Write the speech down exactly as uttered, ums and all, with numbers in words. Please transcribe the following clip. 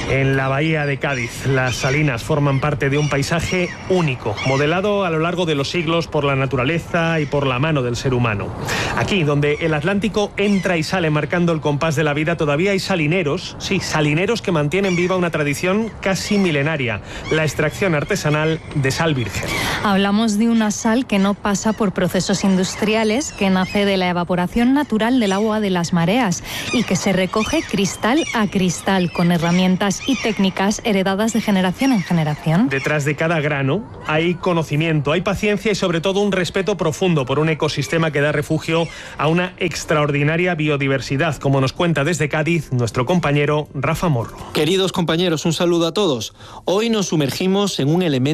En la bahía de Cádiz, las salinas forman parte de un paisaje único, modelado a lo largo de los siglos por la naturaleza y por la mano del ser humano. Aquí, donde el Atlántico entra y sale marcando el compás de la vida, todavía hay salineros, sí, salineros que mantienen viva una tradición casi milenaria, la extracción artesanal de sal virgen. Hablamos de una sal que no pasa por procesos industriales, que nace de la evaporación natural del agua de las mareas y que se recoge cristal a cristal con herramientas y técnicas heredadas de generación en generación. Detrás de cada grano hay conocimiento, hay paciencia y sobre todo un respeto profundo por un ecosistema que da refugio a una extraordinaria biodiversidad, como nos cuenta desde Cádiz nuestro compañero Rafa Morro. Queridos compañeros, un saludo a todos. Hoy nos sumergimos en un elemento